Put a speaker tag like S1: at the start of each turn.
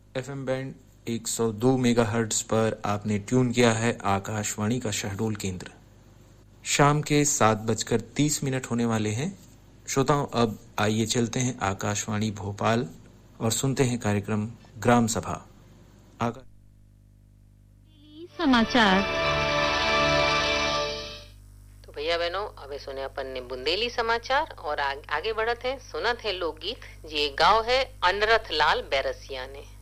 S1: FM band 102 megahertz पर आपने tune किया है आकाशवाणी का शहडोल केंद्र। शाम के 7:30 होने वाले हैं। श्रोताओं, अब आइए चलते हैं आकाशवाणी भोपाल और सुनते हैं कार्यक्रम ग्राम सभा।
S2: समाचार। तो भैया बहनों, अबे सुने अपन ने बुंदेली समाचार और आगे बढ़त है, सुनत है लोकगीत। ये गाँव है अनरथ लाल बैरसिया ने।